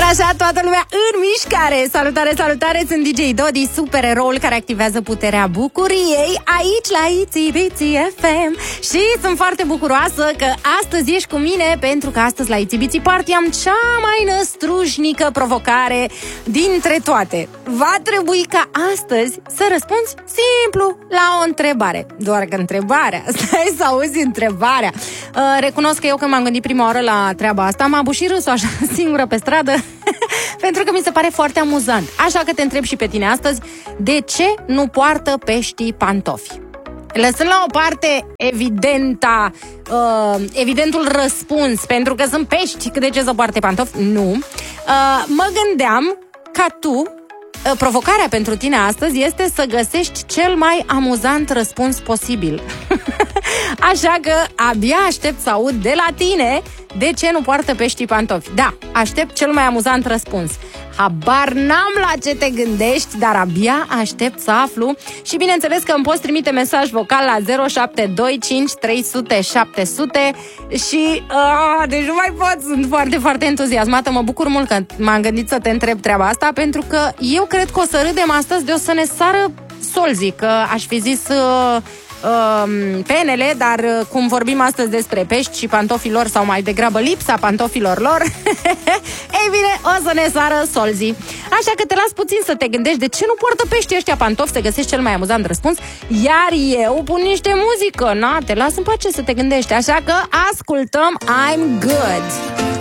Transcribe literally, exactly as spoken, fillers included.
Așa, toată lumea în mișcare. Salutare, salutare, sunt D J Dodi, supereroul care activează puterea bucuriei aici la Itsy Bitsy F M. Și sunt foarte bucuroasă că astăzi ești cu mine, pentru că astăzi la Itsy Bitsy Party am cea mai năstrușnică provocare dintre toate. Va trebui ca astăzi să răspunzi simplu la o întrebare. Doar că întrebarea, stai să auzi întrebarea. uh, Recunosc că eu când m-am gândit prima oară la treaba asta m-a bușit râsul așa singură pe stradă pentru că mi se pare foarte amuzant. Așa că te întreb și pe tine astăzi: de ce nu poartă peștii pantofi? Lăsând la o parte evidenta, uh, evidentul răspuns, pentru că sunt pești, de ce să poarte pantofi? Nu. uh, Mă gândeam ca tu, uh, provocarea pentru tine astăzi este să găsești cel mai amuzant răspuns posibil. Așa că abia aștept să aud de la tine de ce nu poartă peștii pantofi. Da, aștept cel mai amuzant răspuns. Habar n-am la ce te gândești, dar abia aștept să aflu. Și bineînțeles că îmi poți trimite mesaj vocal la zero șapte doi cinci trei zero zero șapte zero zero. Și, a, deci nu mai pot, sunt foarte, foarte entuziasmată. Mă bucur mult că m-am gândit să te întreb treaba asta, pentru că eu cred că o să râdem astăzi de o să ne sară solzii, că aș fi zis... Uh, Uh, penele, dar uh, cum vorbim astăzi despre pești și pantofilor, sau mai degrabă lipsa pantofilor lor, ei bine, o să ne sară solzii. Așa că te las puțin să te gândești de ce nu poartă peștii ăștia pantofi, să găsești cel mai amuzant răspuns, iar eu pun niște muzică. Na, te las în pace să te gândești. Așa că ascultăm I'm Good.